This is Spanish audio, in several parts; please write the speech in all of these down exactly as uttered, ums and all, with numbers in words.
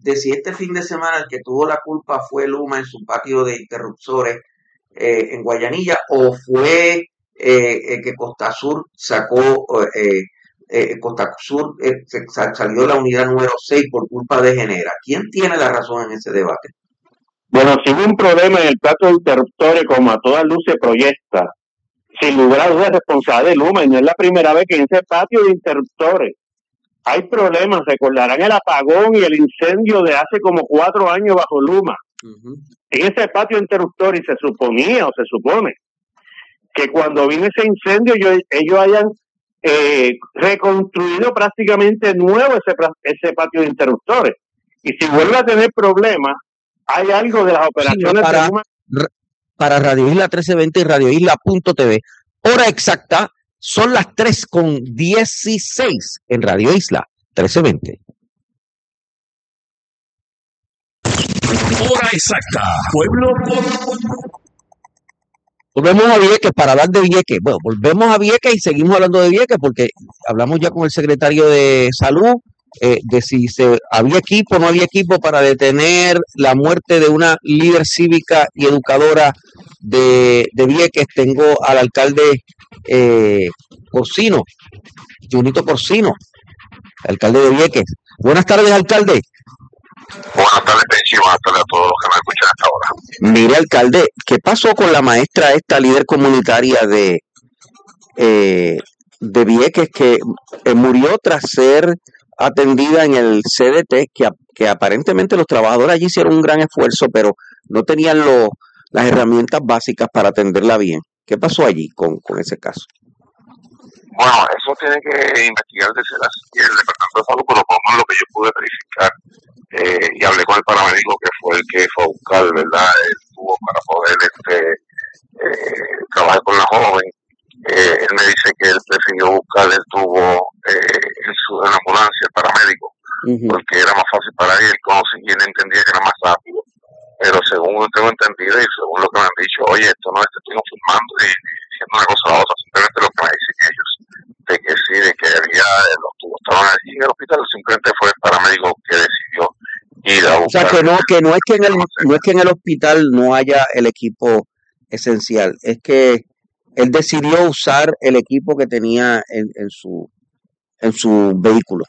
de si este fin de semana el que tuvo la culpa fue Luma en su patio de interruptores eh, en Guayanilla, o fue eh, eh, que Costa Sur sacó, eh, eh, Costa Sur eh, se, salió la unidad número seis por culpa de Genera. ¿Quién tiene la razón en ese debate? Bueno, si hubo un problema en el plato de interruptores, como a todas luces proyecta, sin lugar a dudas responsable de Luma, y no es la primera vez que en ese patio de interruptores hay problemas. Recordarán el apagón y el incendio de hace como cuatro años bajo Luma. Uh-huh. En ese patio de interruptores, y se suponía o se supone que cuando vino ese incendio yo, ellos hayan eh, reconstruido prácticamente nuevo ese, ese patio de interruptores. Y si vuelve a tener problemas, hay algo de las operaciones sí, para, de Luma. Para Radio Isla trece veinte y Radio Isla punto t v. Hora exacta, son las tres con dieciséis en Radio Isla trece veinte. Hora exacta, pueblo por... Volvemos a Vieques para hablar de Vieques. Bueno, volvemos a Vieques y seguimos hablando de Vieques porque hablamos ya con el secretario de Salud eh, de si se había equipo o no había equipo para detener la muerte de una líder cívica y educadora de, de Vieques. Tengo al alcalde eh, Porcino, Junito Porcino, alcalde de Vieques. Buenas tardes, alcalde. Buenas tardes, Benji. Buenas tardes a todos los que me escuchan hasta ahora. Mire, alcalde, ¿qué pasó con la maestra esta líder comunitaria de eh, de Vieques que eh, murió tras ser atendida en el C D T, que, que aparentemente los trabajadores allí hicieron un gran esfuerzo, pero no tenían los, las herramientas básicas para atenderla bien? ¿Qué pasó allí con, con ese caso? Bueno, eso tiene que investigar desde la, el Departamento de Salud, pero por lo menos lo que yo pude verificar, eh, y hablé con el paramédico que fue el que fue a buscar, ¿verdad?, el tubo para poder este, eh, trabajar con la joven. Eh, él me dice que él prefirió buscar el tubo eh, en su en la ambulancia, el paramédico, uh-huh. porque era más fácil para él, y él entendía que era más rápido. Pero según tengo entendido y según lo que me han dicho, oye, esto no es que estoy confirmando y diciendo una cosa a la otra, simplemente lo que me dicen ellos, de que sí, de que había, los tubos estaban allí en el hospital, simplemente fue el paramédico que decidió ir a buscar. O sea, que no, que no es que en el, no es que en el hospital no haya el equipo esencial, es que él decidió usar el equipo que tenía en, en su en su vehículo.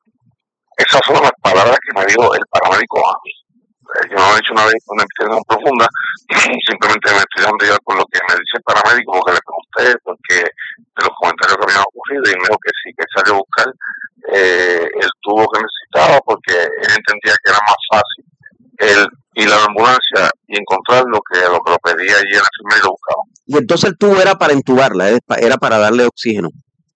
Esas fueron las palabras que me dijo el paramédico a mí. Yo no he hecho una, una investigación profunda, simplemente me estoy dando ya por lo que me dice el paramédico, porque le pregunté, porque de los comentarios que habían ocurrido, y me dijo que sí, que salió a buscar eh, el tubo que necesitaba, porque él entendía que era más fácil él ir a la ambulancia y encontrar lo que lo, que lo pedía allí en la enfermera y lo buscaba. Y entonces el tubo era para entubarla, era para darle oxígeno.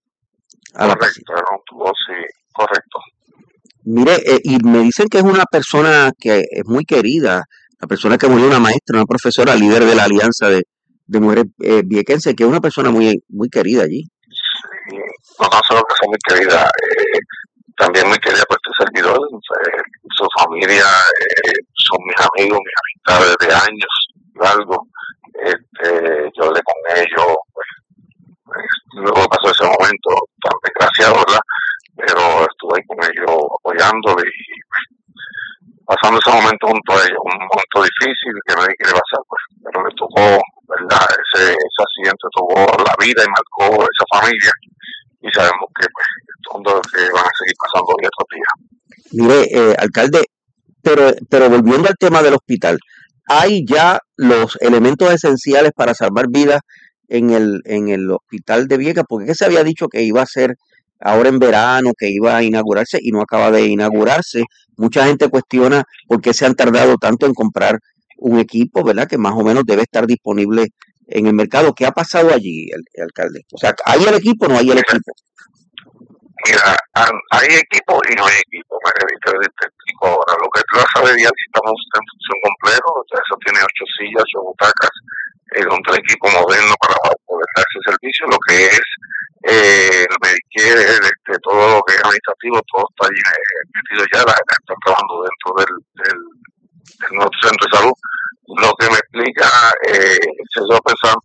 Correcto, era un tubo, sí, correcto. Mire, eh, y me dicen que es una persona que es muy querida, la persona que murió, una maestra, una profesora, líder de la Alianza de, de Mujeres eh, Viequenses, que es una persona muy muy querida allí. Sí, no tan solo que sea muy querida, eh, también muy querida por este servidor, eh, su familia, eh, son mis amigos, mis amistades de años, algo. Este, yo hablé con ellos, pues, pues, luego pasó ese momento tan desgraciado, ¿verdad? Pero estuve ahí con ellos apoyándole y pues, pasando ese momento junto a ellos, un momento difícil que nadie quiere pasar, pues, pero le tocó, ¿verdad? Ese, ese accidente tuvo la vida y marcó esa familia, y sabemos que pues todos que van a seguir pasando hoy otros días. Mire, eh, alcalde, pero pero volviendo al tema del hospital, ¿hay ya los elementos esenciales para salvar vidas en el en el hospital de Vieques? Porque ¿qué se había dicho que iba a ser ahora en verano, que iba a inaugurarse y no acaba de inaugurarse? Mucha gente cuestiona por qué se han tardado tanto en comprar un equipo, ¿verdad?, que más o menos debe estar disponible en el mercado. ¿Qué ha pasado allí, el, el alcalde? O sea, ¿hay el equipo o no hay el equipo? Mira, hay equipo y no hay equipo. Me te, te explico ahora. Lo que tú vas a ver ya estamos en función completo. Eso tiene ocho sillas, ocho butacas, eh, donde el equipo moderno para poder dar ese servicio. Lo que es eh, el Medicare, este, todo lo que es administrativo, todo está allí eh, metido ya. La, la están trabajando dentro del, del, del nuevo centro de salud. Lo que me explica, eh, se va a pensar